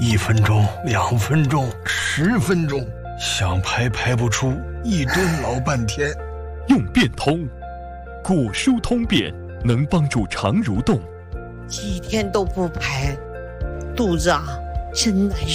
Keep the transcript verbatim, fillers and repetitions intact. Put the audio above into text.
一分钟、两分钟、十分钟，想排排不出，一蹲老半天。 用便通，果蔬通便能帮助肠蠕动。 几天都不排，肚子啊真难受。